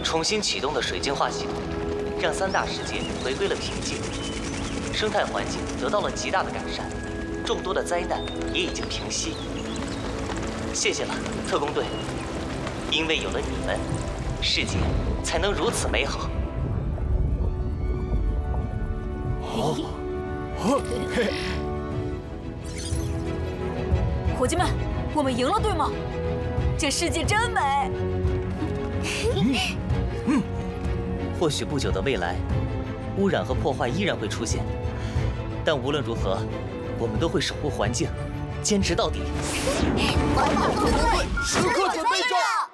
重新启动的水净化系统，让3大世界回归了平静，生态环境得到了极大的改善，众多的灾难也已经平息。谢谢了，特工队，因为有了你们，世界才能如此美好。 伙计们，我们赢了，对吗？这世界真美。 或许不久的未来，污染和破坏依然会出现，但无论如何，我们都会守护环境，坚持到底。 环保特工队时刻准备着。